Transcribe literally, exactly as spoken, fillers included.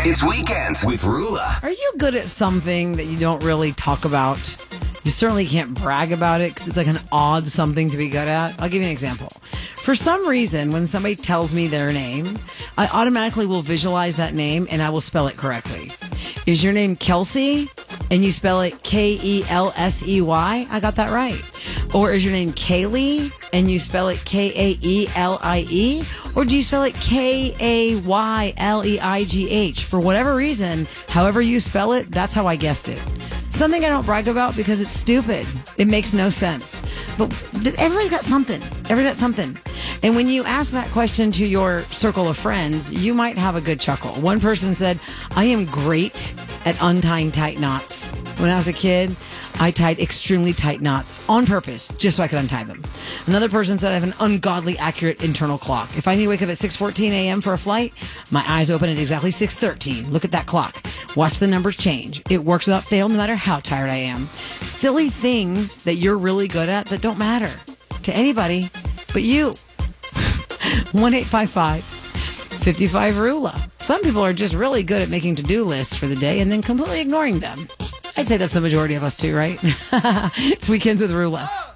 It's Weekends with Rula. Are you good at something that you don't really talk about? You certainly can't brag about it because it's like an odd something to be good at. I'll give you an example. For some reason, when somebody tells me their name, I automatically will visualize that name and I will spell it correctly. Is your name Kelsey and you spell it K E L S E Y? I got that right. Or is your name Kaylee and you spell it K A E L I E? Or do you spell it K A Y L E I G H? For whatever reason, however you spell it, that's how I guessed it. Something I don't brag about because it's stupid. It makes no sense. But everybody's got something. Everybody's got something. And when you ask that question to your circle of friends, you might have a good chuckle. One person said, I am great at untying tight knots. When I was a kid, I tied extremely tight knots on purpose, just so I could untie them. Another person said I have an ungodly accurate internal clock. If I need to wake up at six fourteen a.m. for a flight, my eyes open at exactly six thirteen. Look at that clock. Watch the numbers change. It works without fail no matter how tired I am. Silly things that you're really good at that don't matter to anybody but you. one eight five five, five five, Rula. Some people are just really good at making to-do lists for the day and then completely ignoring them. I'd say that's the majority of us too, right? It's Weekends with Rula.